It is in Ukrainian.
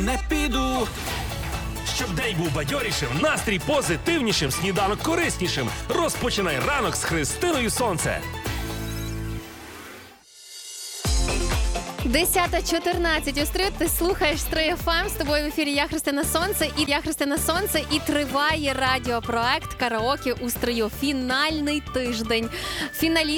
Не піду. Щоб день був бадьорішим, настрій позитивнішим, сніданок кориснішим. Розпочинай ранок з Христиною Сонце. 10:14 у Стрий. Ти слухаєш Стрий ФМ. З тобою в ефірі я Христина Сонце. І триває радіопроект «Караоке у Стрию». Фінальний тиждень. Фіналісти